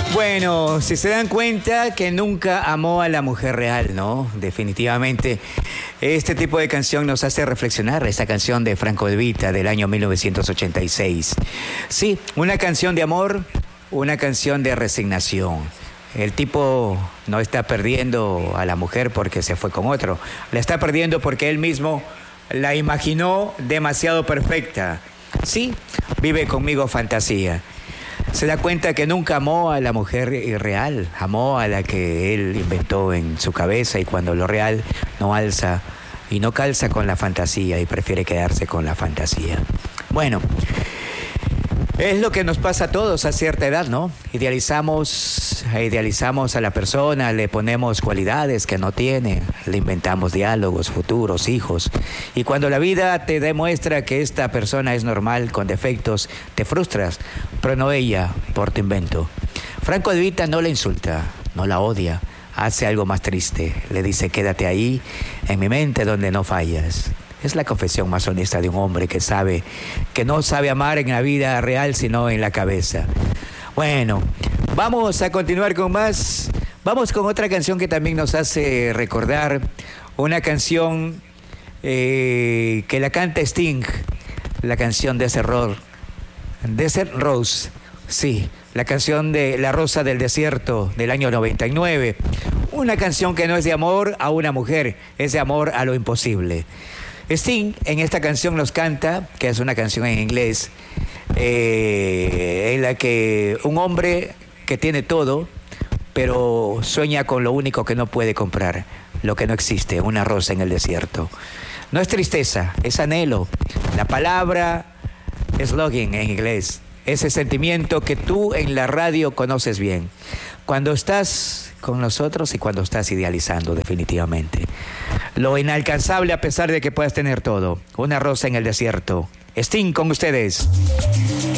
Bueno, si se dan cuenta que nunca amó a la mujer real, ¿no? Definitivamente. Este tipo de canción nos hace reflexionar, esta canción de Franco De Vita del año 1986. Sí, una canción de amor, una canción de resignación. El tipo no está perdiendo a la mujer porque se fue con otro. La está perdiendo porque él mismo la imaginó demasiado perfecta. Sí, vive conmigo fantasía. Se da cuenta que nunca amó a la mujer irreal, amó a la que él inventó en su cabeza, y cuando lo real no alza y no calza con la fantasía y prefiere quedarse con la fantasía. Bueno, es lo que nos pasa a todos a cierta edad, ¿no? Idealizamos a la persona, le ponemos cualidades que no tiene, le inventamos diálogos, futuros, hijos. Y cuando la vida te demuestra que esta persona es normal, con defectos, te frustras, pero no ella, por tu invento. Franco De Vita no la insulta, no la odia, hace algo más triste. Le dice: quédate ahí, en mi mente donde no fallas. Es la confesión más honesta de un hombre que sabe que no sabe amar en la vida real, sino en la cabeza. Bueno, vamos a continuar con más. Vamos con otra canción que también nos hace recordar, una canción que la canta Sting, la canción Desert Rose, sí, la canción de La Rosa del Desierto del año 99. Una canción que no es de amor a una mujer, es de amor a lo imposible. Sting en esta canción nos canta, que es una canción en inglés, en la que un hombre que tiene todo, pero sueña con lo único que no puede comprar, lo que no existe, una rosa en el desierto. No es tristeza, es anhelo. La palabra es longing en inglés, ese sentimiento que tú en la radio conoces bien, cuando estás con nosotros y cuando estás idealizando, definitivamente. Lo inalcanzable a pesar de que puedas tener todo. Una rosa en el desierto. Sting con ustedes.